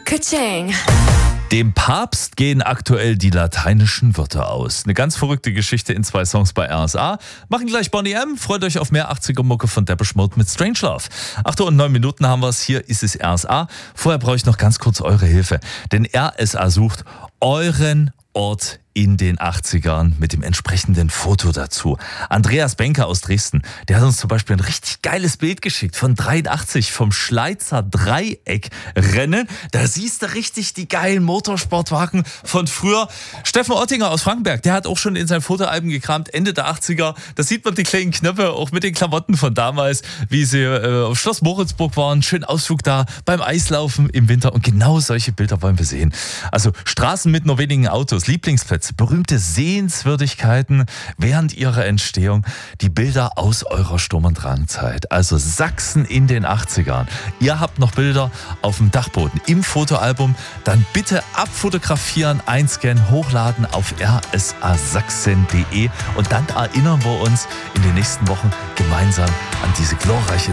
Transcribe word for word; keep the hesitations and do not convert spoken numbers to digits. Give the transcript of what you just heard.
Ka-ching. Dem Papst gehen aktuell die lateinischen Wörter aus. Eine ganz verrückte Geschichte in zwei Songs bei R S A. Machen gleich Boney M. Freut euch auf mehr achtziger-Mucke von Depeche Mode mit Strangelove. acht Uhr und neun Minuten haben wir es. Hier ist es R S A. Vorher brauche ich noch ganz kurz eure Hilfe. Denn R S A sucht euren Ort in den achtzigern mit dem entsprechenden Foto dazu. Andreas Benker aus Dresden, der hat uns zum Beispiel ein richtig geiles Bild geschickt von dreiundachtzig vom Schleizer Dreieckrennen. Da siehst du richtig die geilen Motorsportwagen von früher. Steffen Ottinger aus Frankenberg, der hat auch schon in seinem Fotoalbum gekramt, Ende der achtziger. Da sieht man die kleinen Knöpfe, auch mit den Klamotten von damals, wie sie äh, auf Schloss Moritzburg waren. Schönen Ausflug da beim Eislaufen im Winter. Und genau solche Bilder wollen wir sehen. Also Straßen mit nur wenigen Autos, Lieblingsplätze, berühmte Sehenswürdigkeiten während ihrer Entstehung, die Bilder aus eurer Sturm- und Drangzeit. Also Sachsen in den achtzigern. Ihr habt noch Bilder auf dem Dachboden im Fotoalbum, dann bitte abfotografieren, einscannen, hochladen auf r s a sachsen punkt d e und dann erinnern wir uns in den nächsten Wochen gemeinsam an diese glorreiche